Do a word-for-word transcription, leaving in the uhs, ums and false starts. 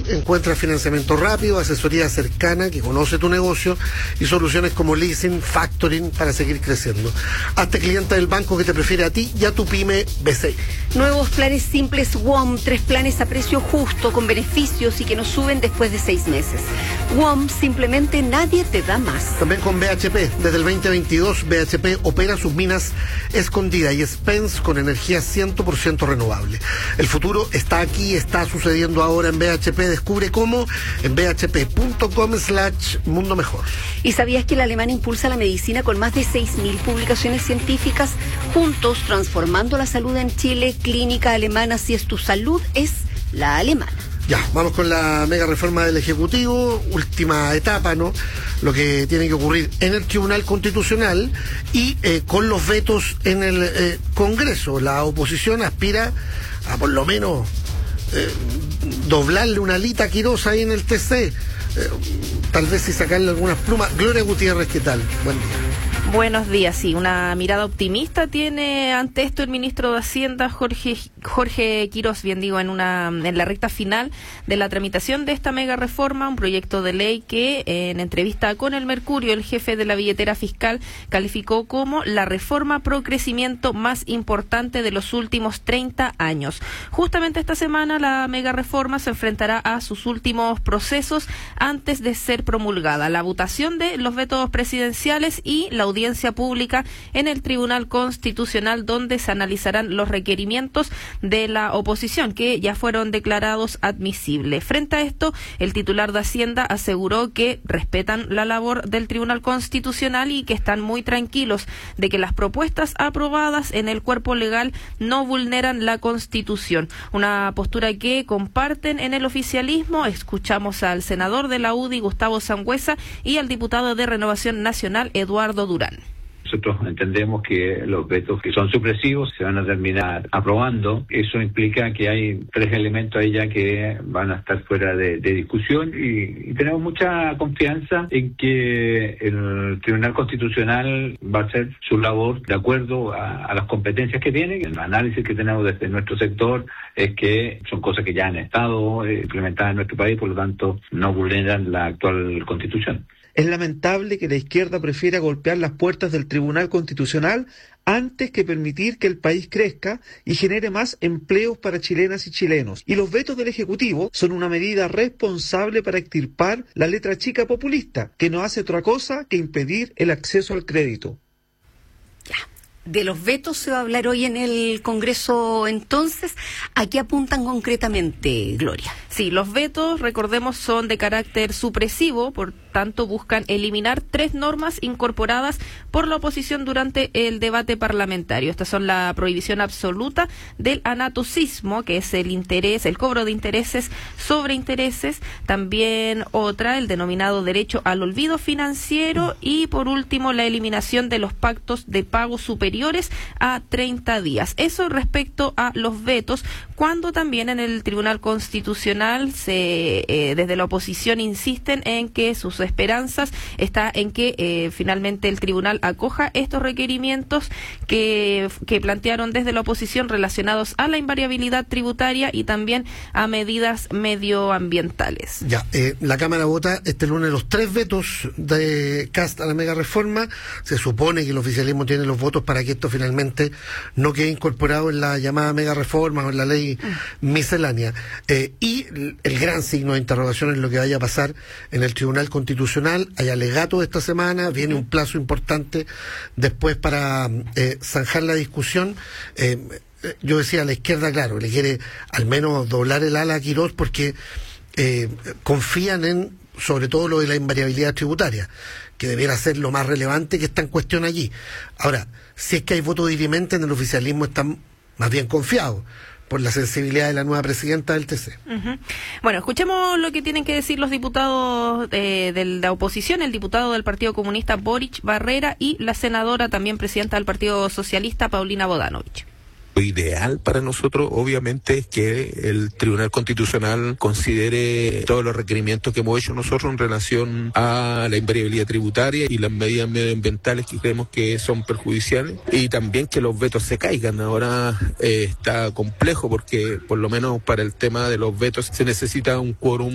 encuentras financiamiento rápido, asesoría cercana que conoce tu negocio y soluciones como leasing, factoring para seguir creciendo. Hazte cliente del banco que te prefiere a ti y a tu pyme B C I. Nuevos planes simples W O M, tres planes a precio justo, con beneficios y que no suben después de seis meses. W O M, simplemente nadie te da más. También con B H P. Desde el veinte veintidós, B H P opera sus minas Escondida y Spence con energía cien por ciento renovable. El futuro está aquí, está sucediendo ahora en B H P. Descubre cómo en bhp.com slash mundo mejor. ¿Y sabías que el alemán impulsa la medicina con más de seis mil publicaciones científicas? Juntos, transformando la salud en Chile. Clínica Alemana, si es tu salud, es la alemana. Ya, vamos con la mega reforma del Ejecutivo, última etapa, ¿no? Lo que tiene que ocurrir en el Tribunal Constitucional y eh, con los vetos en el eh, Congreso. La oposición aspira a por lo menos eh, doblarle una alita a Quirós ahí en el T C. Eh, tal vez si sacarle algunas plumas. Gloria Gutiérrez, ¿qué tal? Buen día. Buenos días, sí, una mirada optimista tiene ante esto el ministro de Hacienda, Jorge Jorge Quirós, bien digo, en una en la recta final de la tramitación de esta mega reforma, un proyecto de ley que en entrevista con el Mercurio, el jefe de la billetera fiscal calificó como la reforma pro crecimiento más importante de los últimos treinta años. Justamente esta semana la mega reforma se enfrentará a sus últimos procesos antes de ser promulgada, la votación de los vetos presidenciales y la audiencia pública en el Tribunal Constitucional, donde se analizarán los requerimientos de la oposición que ya fueron declarados admisibles. Frente a esto, el titular de Hacienda aseguró que respetan la labor del Tribunal Constitucional y que están muy tranquilos de que las propuestas aprobadas en el cuerpo legal no vulneran la Constitución. Una postura que comparten en el oficialismo. Escuchamos al senador de la U D I, Gustavo Sangüesa, y al diputado de Renovación Nacional, Eduardo Durán. Nosotros entendemos que los vetos que son supresivos se van a terminar aprobando. Eso implica que hay tres elementos ahí ya que van a estar fuera de, de discusión y, y tenemos mucha confianza en que el Tribunal Constitucional va a hacer su labor de acuerdo a, a las competencias que tiene. El análisis que tenemos desde nuestro sector es que son cosas que ya han estado eh, implementadas en nuestro país, por lo tanto no vulneran la actual Constitución. Es lamentable que la izquierda prefiera golpear las puertas del Tribunal Constitucional antes que permitir que el país crezca y genere más empleos para chilenas y chilenos. Y los vetos del Ejecutivo son una medida responsable para extirpar la letra chica populista, que no hace otra cosa que impedir el acceso al crédito. Ya. De los vetos se va a hablar hoy en el Congreso, entonces. ¿A qué apuntan concretamente, Gloria? Sí, los vetos, recordemos, son de carácter supresivo, por tanto buscan eliminar tres normas incorporadas por la oposición durante el debate parlamentario. Estas son la prohibición absoluta del anatocismo, que es el interés, el cobro de intereses sobre intereses, también otra, el denominado derecho al olvido financiero, y por último la eliminación de los pactos de pago superiores a treinta días. Eso respecto a los vetos, cuando también en el Tribunal Constitucional se eh, desde la oposición insisten en que sus esperanzas está en que eh, finalmente el tribunal acoja estos requerimientos que, que plantearon desde la oposición relacionados a la invariabilidad tributaria y también a medidas medioambientales. Ya, eh, la Cámara vota este lunes los tres vetos de Kast a la mega reforma. Se supone que el oficialismo tiene los votos para que esto finalmente no quede incorporado en la llamada mega reforma o en la ley mm. miscelánea. Eh, y el gran signo de interrogación es lo que vaya a pasar en el Tribunal Constitucional. Hay alegatos esta semana, viene un plazo importante después para eh, zanjar la discusión. Eh, yo decía, la izquierda, claro, le quiere al menos doblar el ala a Quirós porque eh, confían en, sobre todo, lo de la invariabilidad tributaria, que debiera ser lo más relevante que está en cuestión allí. Ahora, si es que hay voto dirimente, en el oficialismo están más bien confiados por la sensibilidad de la nueva presidenta del T C. Uh-huh. Bueno, escuchemos lo que tienen que decir los diputados eh, de la oposición, el diputado del Partido Comunista Boric Barrera y la senadora, también presidenta del Partido Socialista, Paulina Bodanovich. Lo ideal para nosotros, obviamente, es que el Tribunal Constitucional considere todos los requerimientos que hemos hecho nosotros en relación a la invariabilidad tributaria y las medidas medioambientales que creemos que son perjudiciales, y también que los vetos se caigan. Ahora eh, está complejo porque, por lo menos para el tema de los vetos, se necesita un quórum